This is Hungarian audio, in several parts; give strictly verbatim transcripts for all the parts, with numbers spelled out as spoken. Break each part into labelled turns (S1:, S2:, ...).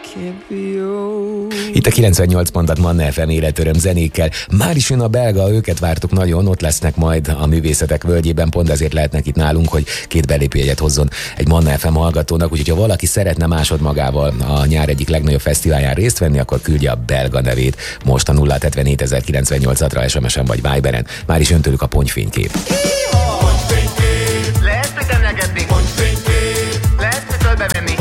S1: Itt a kilencvennyolc pont hat Manna ef em életöröm zenékkel. Már is jön a belga, őket vártuk nagyon, ott lesznek majd a Művészetek Völgyében, pont ezért lehetnek itt nálunk, hogy két belépőjegyet hozzon egy Manna ef em hallgatónak, úgyhogy ha valaki szeretne másodmagával a nyár egyik legnagyobb fesztiválján részt venni, akkor küldje a belga nevét most a nulla hetvenhét ezer kilencvennyolcra es em es-en vagy Viberen. Már is jön tőlük a pontyfénykép.
S2: Lehet mit emlegetni? Lehet mit fölbevenni?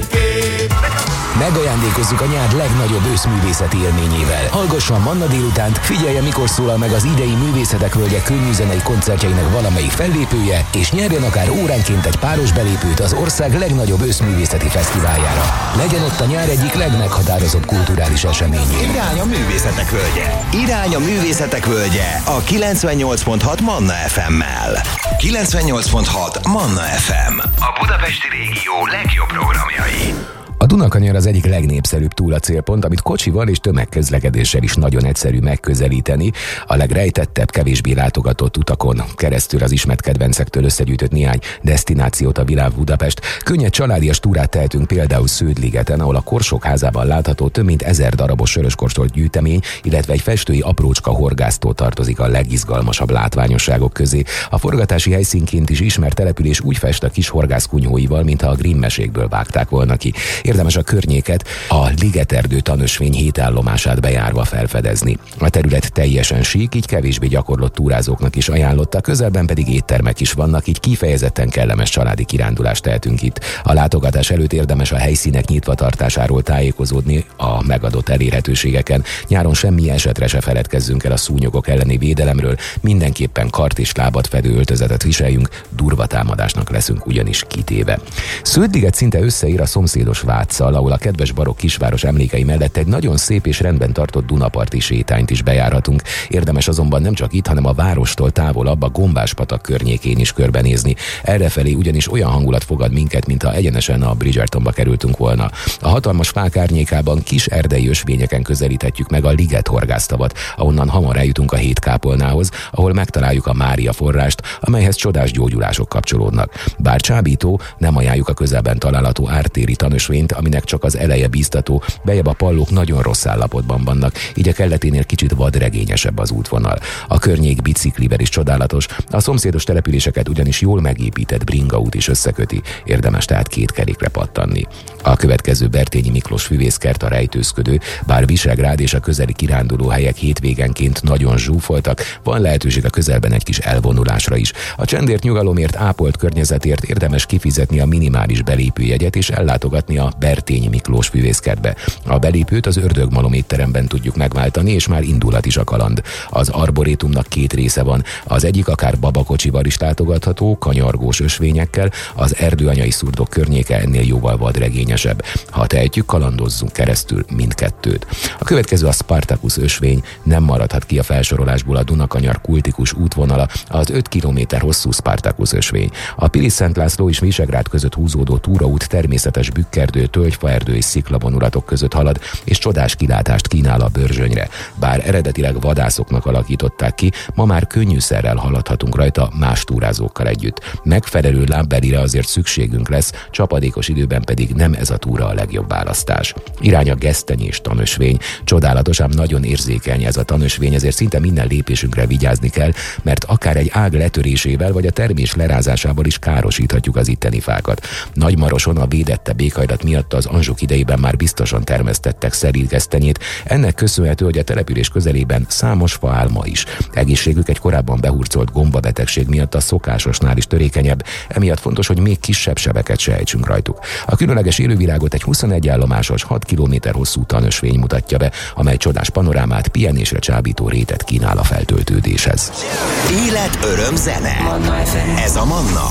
S1: Megajándékozzuk a nyár legnagyobb őszművészeti élményével. Hallgasson Manna délutánt, figyelje, mikor szólal meg az idei Művészetek Völgye könnyűzenei koncertjeinek valamelyik fellépője, és nyerjen akár óránként egy páros belépőt az ország legnagyobb őszművészeti fesztiváljára. Legyen ott a nyár egyik legmeghatározóbb kulturális eseményén.
S3: Irány a Művészetek Völgye. Irány a Művészetek Völgye a kilencvennyolc pont hat Manna ef em-mel. kilencvennyolc pont hat Manna ef em. A budapesti régió legjobb programjai.
S1: A Dunakanyar az egyik legnépszerűbb túracélpont, amit kocsival és tömegközlekedéssel is nagyon egyszerű megközelíteni. A legrejtettebb, kevésbé látogatott utakon keresztül az ismert kedvencektől összegyűjtött néhány desztinációt a világ Budapest. Könnyed családias túrát tehetünk például Sződligeten, ahol a Korsók házában látható több mint ezer darabos söröskorstolt gyűjtemény, illetve egy festői aprócska horgásztó tartozik a legizgalmasabb látványosságok közé. A forgatási helyszínként is ismert település úgy fest a kis horgászkunyhóival, mintha a Grimm mesékből vágták volna ki. Érdemes a környéket, a Ligeterdő tanösvény hét állomását bejárva felfedezni. A terület teljesen sík, így kevésbé gyakorlott túrázóknak is ajánlotta, közelben pedig éttermek is vannak, így kifejezetten kellemes családi kirándulást tehetünk itt. A látogatás előtt érdemes a helyszínek nyitva tartásáról tájékozódni a megadott elérhetőségeken. Nyáron semmi esetre se feledkezzünk el a szúnyogok elleni védelemről, mindenképpen kart és lábat fedő öltözetet viseljünk, durva támadásnak leszünk ugyanis kitéve. Sződliget szinte összeér a szomszédos Váccal, ahol a kedves barokk kisváros emlékei mellett egy nagyon szép és rendben tartott Dunaparti sétányt is bejárhatunk. Érdemes azonban nem csak itt, hanem a várostól távolabb a Gombás-patak környékén is körbenézni. Errefelé ugyanis olyan hangulat fogad minket, mintha egyenesen a Bridgertonba kerültünk volna. A hatalmas fák árnyékában kis erdei ösvényeken közelíthetjük meg a Liget horgásztavat, ahonnan hamar eljutunk a Hétkápolnához, ahol megtaláljuk a Mária forrást, amelyhez csodás gyógyulások kapcsolódnak. Bár csábító, nem ajánljuk a közelben található ártéri tanösvényt, aminek csak az eleje bíztató, bejebb a pallók nagyon rossz állapotban vannak, így a kelleténél kicsit vadregényesebb az útvonal. A környék biciklivel is csodálatos, a szomszédos településeket ugyanis jól megépített bringaút is összeköti, érdemes tehát két kerékre pattanni. A következő Bertényi Miklós füvészkert a rejtőzködő, bár Visegrád és a közeli kirándulóhelyek hétvégenként nagyon zsúfoltak, van lehetőség a közelben egy kis elvonulásra is. A csendért, nyugalomért, ápolt környezetért érdemes kifizetni a minimális belépőjegyet és ellátogatni a Bertényi Miklós füvészkertbe. A belépőt az Ördögmalom étteremben tudjuk megváltani, és már indulhat is a kaland. Az arborétumnak két része van, az egyik akár babakocsival is látogatható, kanyargós ösvényekkel, az erdőanyai szurdok környéke ennél jóval vadregényesebb. Ha tehetjük, kalandozzunk keresztül mindkettőt. A következő a Spartacus ösvény, nem maradhat ki a felsorolásból a Dunakanyar kultikus útvonala, az öt kilométer hosszú Spartacus ösvény. A Pilis-Szent László és Visegrád között húzódó túraút természetes bükkerdő, tölgyfaerdő és sziklavonulatok között halad, és csodás kilátást kínál a Börzsönyre. Bár eredetileg vadászoknak alakították ki, ma már könnyűszerrel haladhatunk rajta más túrázókkal együtt. Megfelelő lábbelire azért szükségünk lesz, csapadékos időben pedig nem ez a túra a legjobb választás. Irány a Gesztenyi és tanösvény. Csodálatos, ám nagyon érzékeny ez a tanösvény, ezért szinte minden lépésünkre vigyázni kell, mert akár egy ág letörésével vagy a termés lerázásával is károsíthatjuk az itteni fákat. Nagymaroson a védettebb éghajlat miatt az Anzsuk idejében már biztosan termesztettek szerint gesztenyét, ennek köszönhető, hogy a település közelében számos fa áll ma is. Egészségük egy korábban behurcolt gombabetegség miatt a szokásosnál is törékenyebb, emiatt fontos, hogy még kisebb sebeket se ejtsünk rajtuk. A különleges élővilágot egy huszonegy állomásos, hat kilométer hosszú tanösvény mutatja be, amely csodás panorámát, pihenésre csábító rétet kínál a feltöltődéshez.
S3: Élet, öröm, zene. Ez a Manna.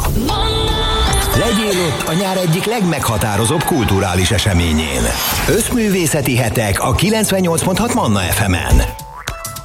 S3: Legyél ott a nyár egyik legmeghatározóbb kulturális eseményén. Összművészeti hetek a kilencvennyolc pont hat Manna ef em-en.